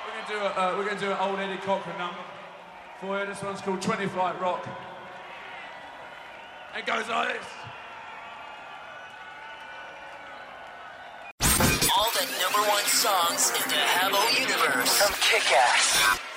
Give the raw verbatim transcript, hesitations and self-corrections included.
We're gonna do a, uh, we're gonna do an old Eddie Cochran number for you. This one's called twenty Flight Rock. It goes like this. All the number one songs in the Habbo universe from Kick-Ass.